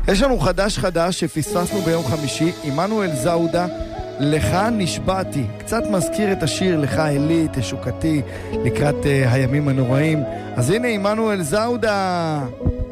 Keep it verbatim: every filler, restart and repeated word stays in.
יש לנו חדש חדש שפספסנו ביום חמישי, עמנואל זאודה, לך נשבעתי. קצת מזכיר את השיר לך אלי, תשוקתי, לקראת uh, הימים הנוראים. אז הנה עמנואל זאודה.